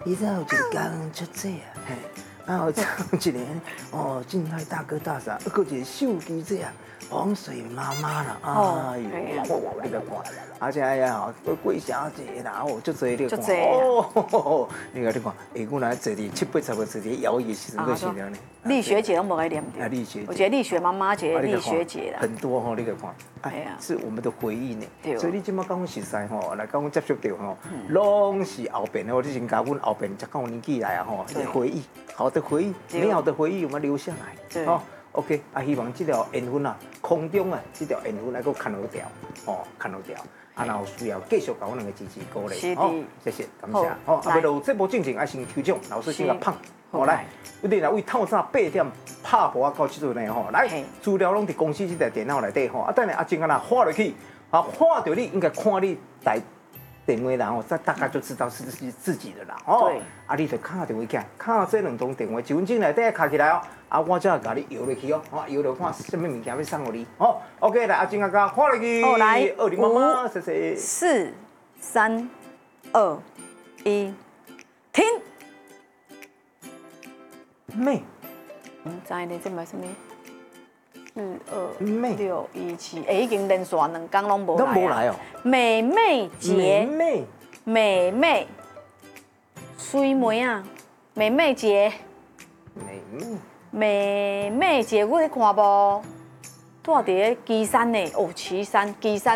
你知道有一天出这啊，嘿，啊，有一年哦，静态大哥大嫂，还有一个手机这啊，王水妈妈啦，哎呦，你个看，而且哎呀，桂小姐啦，哦，足侪你看，哦，你看，下古来坐伫7、8、10个坐伫摇椅的时阵，个是了呢。 丽学姐都没来念掉。 丽学姐， 我觉得丽学妈妈姐、丽学姐啦， 很多吼，你个看，哎呀，是我们的回忆呢。所以你今麦讲我实在吼，来讲我接触到吼，拢是后边吼，你先讲阮后边才到年纪来啊吼，回忆，好的回忆，美好的回忆，我们留下来。哦 ，OK， 啊，希望这条缘分啊，空中啊，这条缘分来个看好条，哦，看好条。啊，然后需要继续给我两个支持鼓励，好，谢谢，感谢。好，啊，要落这部进程啊，先抽奖，老师先来捧，好来，我哋来为透早8点拍播到这阵呢吼，来，资料拢伫公司这台电脑内底吼，啊，等下阿静啊，发落去，啊，看到你应该看你台电话啦吼，这大概就知道是自己的啦，哦，啊，你就卡电话起来，卡这2通电话，1分钟内底卡起来哦。啊，我才会甲你摇落去哦，摇落看什么物件要送互你。好 ，OK， 来，阿静啊，甲看落去。 好，来 ，20妈妈，谢谢。 4、3、2、1，停。 妹， 唔知呢，这嘛什么？4、2、6、1、7，已经连续2天拢无来。 都无来哦。 美美节， 美美，水梅啊，美美节。美美节，我你看无？住伫岐山呢，哦，岐山。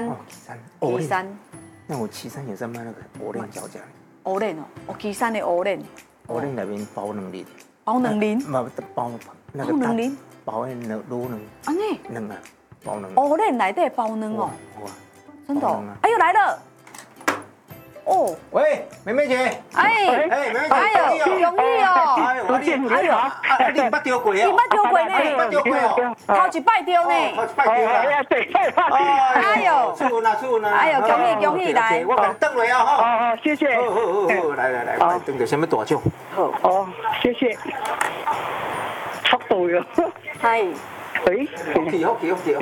那我岐山也在卖那个鹅卵饺饺。 鹅卵哦，岐山的鹅卵。 鹅卵那边包2粒。 包2粒？ 嘛，包那个 2粒？ 包那卤卵。 安尼？ 卵啊，包卵。 鹅卵内底包卵哦。 哇， 真的？哎呦来了！哦， 喂，妹妹姐， 妹妹姐，哎呦，容易哦， 哎呦，你你捌钓过啊？ 你捌钓过呢？ 捌钓过哦， 头一摆钓呢， 头一摆钓啦， 对， 哎呦， 出运啦， 哎呦，恭喜来， 我给你等来啊哈， 好，谢谢， 好，来，等到什么大奖？ 好，谢谢，速度哟， 嗨， 喂， 好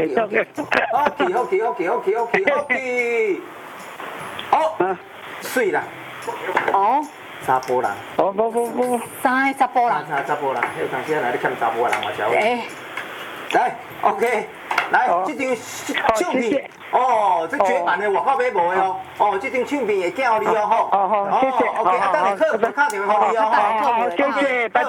奇，好，水啦， 哦， 查甫人， 不， 三个查甫人， 查甫人，迄当时来你欠查甫人我晓得。 哎， 来 ，OK， 来，这张唱片，哦，这绝版的外口买无的哦，哦，这张唱片会寄你哦，吼， 好，谢谢 ，OK，啊，等下客服打电话给你哦， 好，谢谢，拜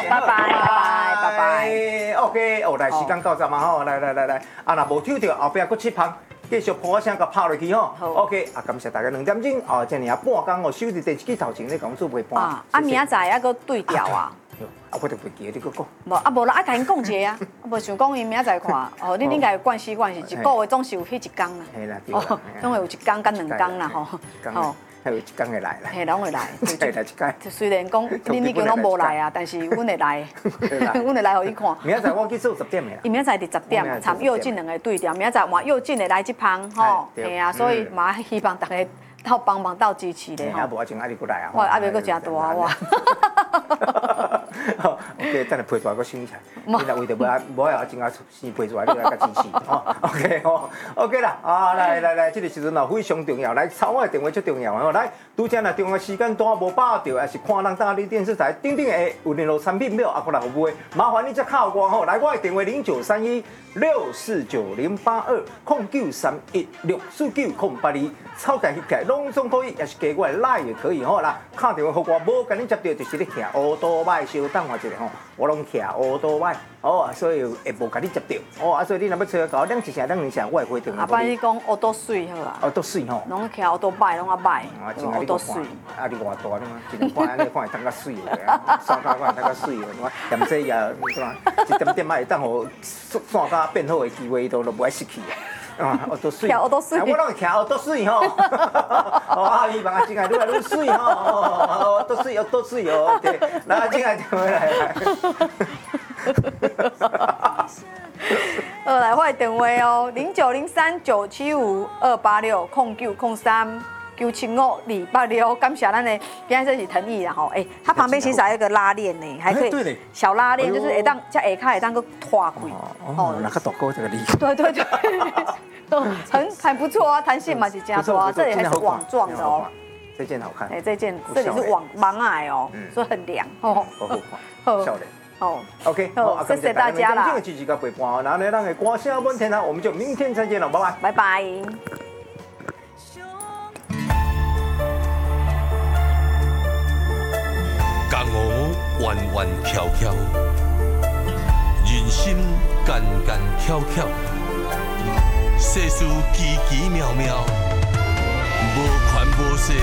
拜 ，OK， 哦，来，时间到站嘛吼，来，啊，若无抽到，后壁搁7盘。继续播声，甲拍落去吼。OK， 啊，感谢大家2点钟哦，这尔半工哦，守伫电视机头前咧，讲做陪伴。 啊，明仔载还搁对调啊。 啊，我就袂记你搁讲。 无啊，无啦，啊，甲因讲一下啊，无想讲伊明仔载看。哦，你应该有惯习，一个月总是有迄1天啦。 嘿啦， 哦，总会有1天甲2天啦，吼。 吼。还有1天会来啦， 嘿，拢会来， 来1天。 虽然讲恁已经拢无来啊，但是阮会来，阮会来互伊看。 明仔载我去做10点的啦。 伊明仔载伫10点，参右进2个对调，明仔载换右进的来一旁，吼，嘿啊，所以嘛希望大家斗帮忙斗支持咧，吼。 啊，无我请阿你过来啊。 我阿袂搁真大我。 OK， 等下配出来，我想起来。你若为着无要真啊先配出来，你来甲支持，吼。OK， 吼 ，OK 啦，啊，来，这个时阵啊非常重要，来抄我的电话最重要，吼，来，拄则若重要时间短无把握到，还是看咱大理电视台顶的有联络产品表，啊，可能有买，麻烦你再敲我吼，来我的电话0931-649-0820931649-082，抄起翕起来，拢总可以，也是加我的赖也可以吼啦，敲电话给我，无甲你接到就是你骑乌多摆，稍等我一下吼，我拢骑乌多摆，哦，所以会无甲你接到，哦，啊，所以你若要找我，亮一声，亮2声，我会回电话。 啊，摆你讲乌多水好啊？ 乌多水吼， 拢骑乌多摆，拢啊摆，乌多水。 啊，你偌大呢嘛？一看安尼看会当较水的，山脚看会当较水的，我嫌这也一点点会当互山脚变好的机会都无爱失去。啊，乌多水， 乌多水， 我拢会骑乌多水吼。哦，啊，希望啊，真系愈来愈水吼。哦，多水哦，对，来，真系来。 来，我的电话哦，0903-975-286-0903-975-286，感谢咱的，今仔这是藤椅啦吼，哎，它旁边其实还有个拉链呢，还可以小拉链，就是会当这下骹会当个拖开， 哦，那个大哥这个厉害。 对，很不错啊，弹性嘛是真多啊，这里还是网状的哦。 这件好看。 哎，这件这里是网矮哦，所以很凉哦。 好，笑脸。 哦 ，OK， 好，谢谢大家啦。 今天支持到陪伴，然后呢，咱的歌声满天堂，我们就明天再见了，拜拜。 拜拜。 江湖弯弯翘翘，人心间间巧巧，世事奇奇妙妙，无权无势